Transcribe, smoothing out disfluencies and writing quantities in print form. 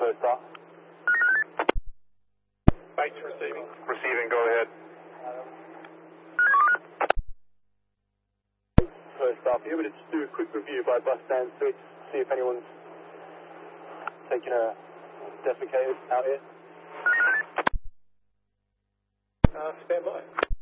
first start. Bates receiving. Receiving, go ahead. First start. Are you able to just do a quick review by bus stand switch, see if anyone's taking a defecated out here? Stand by.